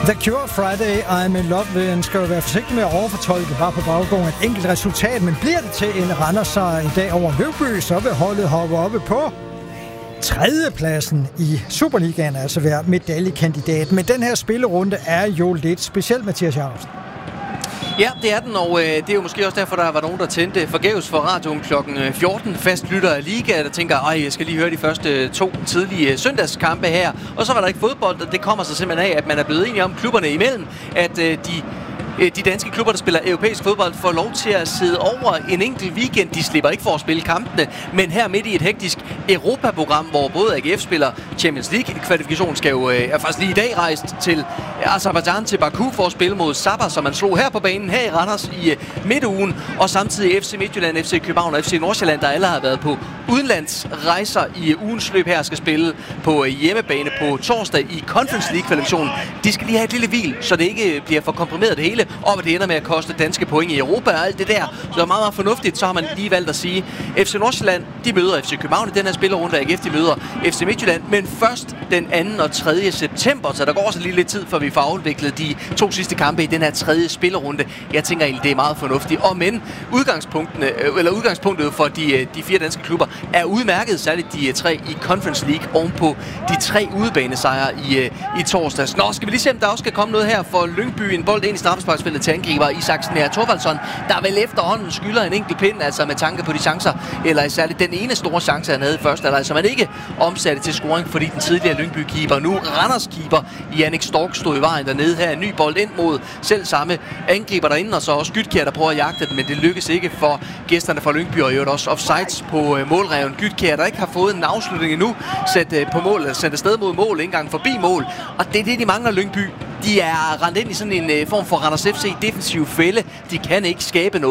The Cure, Friday, I'm in love. Den skal jo være forsigtig med at overfortolke bare på baggrund af et enkelt resultat, men bliver det til en Randers-sejr i dag over Lyngby, så vil holdet hoppe oppe på tredjepladsen i Superligaen, altså være medaljekandidat. Men den her spillerunde er jo lidt speciel, Mathias Jacobsen. Ja, det er den, og det er jo måske også derfor, der var nogen, der tændte forgæves for radioen klokken 14. Fastlytter af Liga, der tænker, jeg skal lige høre de første 2 tidlige søndagskampe her. Og så var der ikke fodbold, og det kommer så simpelthen af, at man er blevet enige om klubberne imellem, at de danske klubber, der spiller europæisk fodbold, får lov til at sidde over en enkelt weekend. De slipper ikke for at spille kampene, men her midt i et hektisk Europa-program, hvor både AGF spiller Champions League-kvalifikation, skal jo faktisk lige i dag rejst til Aserbajdsjan, til Baku for at spille mod Sabah, som man slog her på banen her i Randers i midtugen, og samtidig FC Midtjylland, FC København og FC Nordsjælland, der alle har været på udenlandsrejser i ugens løb her, skal spille på hjemmebane på torsdag i Conference League-kvalifikationen. De skal lige have et lille hvil, så det ikke bliver for komprimeret det hele, og at det ender med at koste danske point i Europa og alt det der. Så det er meget, meget fornuftigt, så har man lige valgt at sige, FC Nordsjælland, de møder FC København i den her spillerunde, AGF, de møder FC Midtjylland, men først den 2. og 3. september, så der går også lige lidt tid, før vi får afviklet de 2 sidste kampe i den her 3. spillerunde. Jeg tænker egentlig, det er meget fornuftigt. Og men udgangspunktet for de 4 danske klubber er udmærket, særligt de 3 i Conference League ovenpå de 3 udebanesejre i torsdags. Nå, skal vi lige se, om der også skal komme noget her for Lyngby. En bold ind i straffesparksfeltet til angriber Isaksen her. Thorvaldsson, der vel efterhånden skylder en enkelt pind, altså med tanke på de chancer, eller særligt den ene store chance, han havde først, altså man ikke omsatte til scoring, fordi den tidligere Lyngby-keeper, nu Randers-keeper Jannik Stork, stod i vejen dernede her. En ny bold ind mod selv samme angriber derinde, og så også Gytkjær, der prøver at jagte den, men det lykkes ikke for gæsterne fra Lyngby, og jo også offsides på målreven. Gytkjær, der ikke har fået en afslutning endnu, sendt afsted mod mål, ikke engang forbi mål, og det er det, de mangler Lyngby. De er rendt ind i sådan en form for Randers FC defensiv fælde. De kan ikke skabe noget.